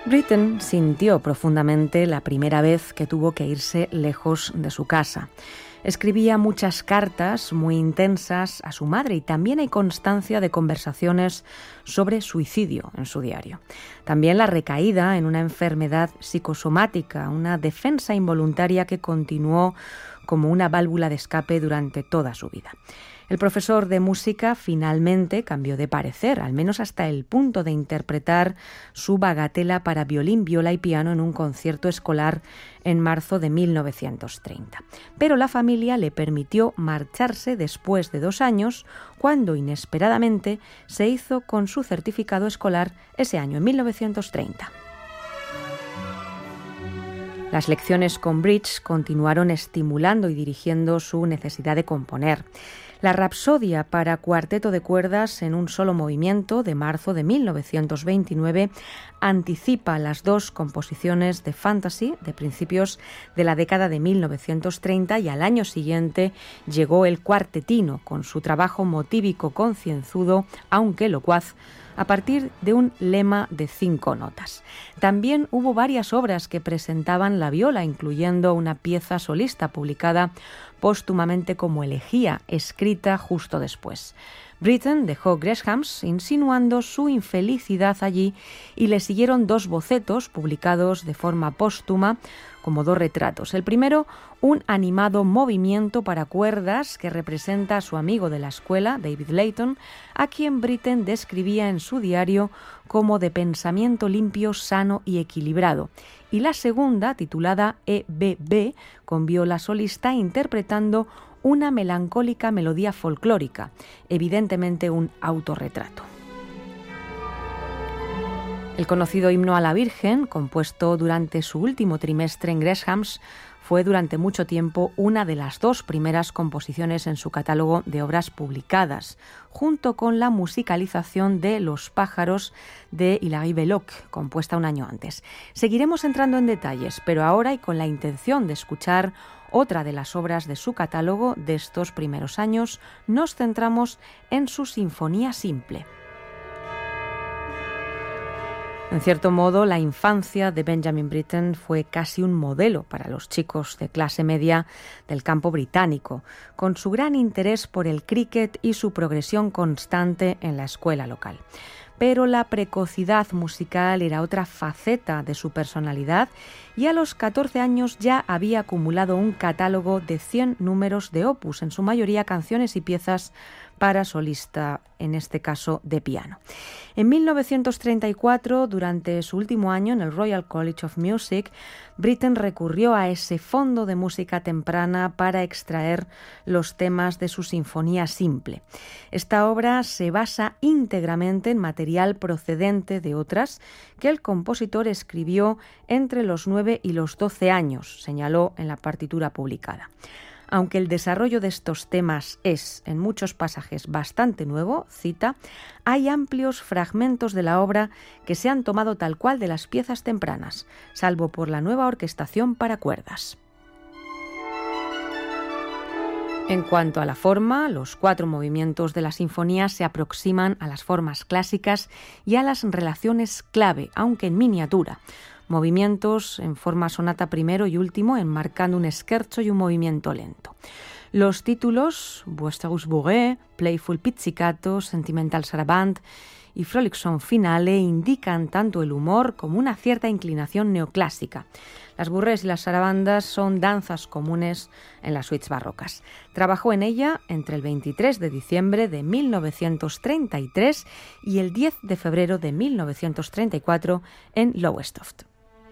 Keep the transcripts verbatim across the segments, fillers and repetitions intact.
Britten sintió profundamente la primera vez que tuvo que irse lejos de su casa. Escribía muchas cartas muy intensas a su madre y también hay constancia de conversaciones sobre suicidio en su diario. También la recaída en una enfermedad psicosomática, una defensa involuntaria que continuó como una válvula de escape durante toda su vida. El profesor de música finalmente cambió de parecer, al menos hasta el punto de interpretar su bagatela para violín, viola y piano en un concierto escolar en marzo de mil novecientos treinta. Pero la familia le permitió marcharse después de dos años, cuando inesperadamente se hizo con su certificado escolar ese año, en mil novecientos treinta. Las lecciones con Bridge continuaron estimulando y dirigiendo su necesidad de componer. La Rapsodia para cuarteto de cuerdas en un solo movimiento de marzo de mil novecientos veintinueve anticipa las dos composiciones de Fantasy de principios de la década de mil novecientos treinta y al año siguiente llegó el cuartetino con su trabajo motívico concienzudo, aunque locuaz, a partir de un lema de cinco notas. También hubo varias obras que presentaban la viola, incluyendo una pieza solista publicada póstumamente como elegía, escrita justo después. Britten dejó Gresham's insinuando su infelicidad allí y le siguieron dos bocetos publicados de forma póstuma como dos retratos. El primero, un animado movimiento para cuerdas que representa a su amigo de la escuela, David Layton, a quien Britten describía en su diario como de pensamiento limpio, sano y equilibrado. Y la segunda, titulada E B B, con viola solista interpretando una melancólica melodía folclórica, evidentemente un autorretrato. El conocido himno a la Virgen, compuesto durante su último trimestre en Gresham's, fue durante mucho tiempo una de las dos primeras composiciones en su catálogo de obras publicadas, junto con la musicalización de Los pájaros de Hilary Belloc, compuesta un año antes. Seguiremos entrando en detalles, pero ahora y con la intención de escuchar otra de las obras de su catálogo de estos primeros años, nos centramos en su Sinfonía Simple. En cierto modo, la infancia de Benjamin Britten fue casi un modelo para los chicos de clase media del campo británico, con su gran interés por el cricket y su progresión constante en la escuela local. Pero la precocidad musical era otra faceta de su personalidad y a los catorce años ya había acumulado un catálogo de cien números de opus, en su mayoría canciones y piezas para solista, en este caso de piano. En mil novecientos treinta y cuatro, durante su último año en el Royal College of Music, Britten recurrió a ese fondo de música temprana para extraer los temas de su Sinfonía Simple. Esta obra se basa íntegramente en material procedente de otras que el compositor escribió entre los nueve y los doce años, señaló en la partitura publicada. Aunque el desarrollo de estos temas es, en muchos pasajes, bastante nuevo, cita, hay amplios fragmentos de la obra que se han tomado tal cual de las piezas tempranas, salvo por la nueva orquestación para cuerdas. En cuanto a la forma, los cuatro movimientos de la sinfonía se aproximan a las formas clásicas y a las relaciones clave, aunque en miniatura. Movimientos en forma sonata primero y último, enmarcando un scherzo y un movimiento lento. Los títulos, Boisterous Bourrée, Playful Pizzicato, Sentimental Sarabande y Frolicsome Finale, indican tanto el humor como una cierta inclinación neoclásica. Las bourrées y las sarabandas son danzas comunes en las suites barrocas. Trabajó en ella entre el veintitrés de diciembre de mil novecientos treinta y tres y el diez de febrero de mil novecientos treinta y cuatro en Lowestoft.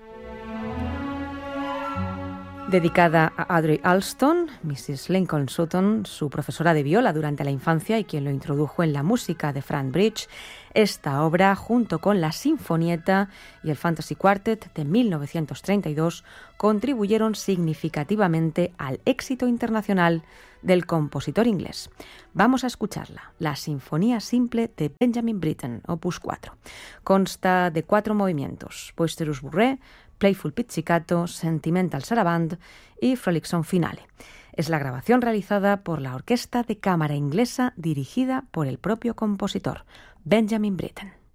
Dedicada a Audrey Alston, missus Lincoln Sutton, su profesora de viola durante la infancia y quien lo introdujo en la música de Frank Bridge, esta obra, junto con la Sinfonietta y el Fantasy Quartet de mil novecientos treinta y dos, contribuyeron significativamente al éxito internacional del compositor inglés. Vamos a escucharla, la Sinfonía Simple de Benjamin Britten, opus cuatro. Consta de cuatro movimientos, Boisterous Bourrée, Playful Pizzicato, Sentimental Sarabande y Frolicsome Finale. Es la grabación realizada por la Orquesta de Cámara Inglesa dirigida por el propio compositor, Benjamin Britten.